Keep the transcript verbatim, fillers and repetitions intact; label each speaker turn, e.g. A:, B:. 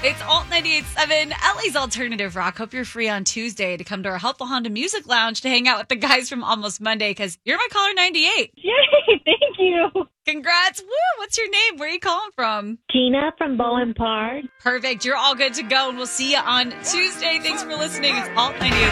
A: It's Alt ninety-eight point seven, L A's Alternative Rock. Hope you're free on Tuesday to come to our Helpful Honda Music Lounge to hang out with the guys from Almost Monday, because you're my caller ninety-eight.
B: Yay, thank you.
A: Congrats. Woo, what's your name? Where are you calling from?
B: Gina from Bowen Park.
A: Perfect. You're all good to go, and we'll see you on Tuesday. Thanks for listening. It's Alt ninety-eight point seven.